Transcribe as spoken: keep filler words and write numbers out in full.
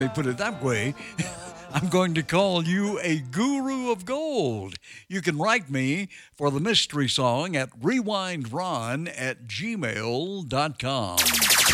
They put it that way. I'm going to call you a guru of gold. You can write me for the mystery song at rewindron at gmail dot com.